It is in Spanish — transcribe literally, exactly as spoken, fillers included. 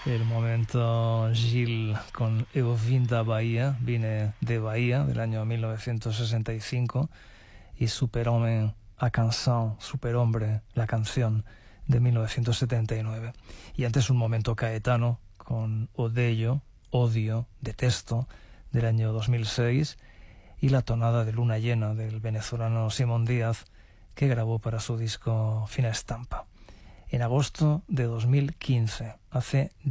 El momento Gil con Eu vim da Bahía, vine de Bahía, del año mil novecientos sesenta y cinco, y Superhombre, a canción, Superhombre, la canción, de mil novecientos setenta y nueve. Y antes un momento Caetano con Odello, Odio, Detesto, del año dos mil seis, y la tonada de Luna Llena del venezolano Simón Díaz, que grabó para su disco Fina Estampa. En agosto de dos mil quince, hace